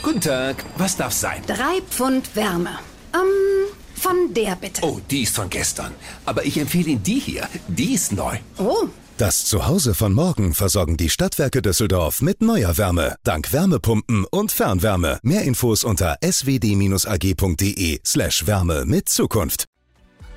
Guten Tag, was darf sein? 3 Pfund Wärme. Von der bitte. Oh, die ist von gestern. Aber ich empfehle Ihnen die hier. Die ist neu. Oh. Das Zuhause von morgen versorgen die Stadtwerke Düsseldorf mit neuer Wärme. Dank Wärmepumpen und Fernwärme. Mehr Infos unter swd-ag.de/Wärme mit Zukunft.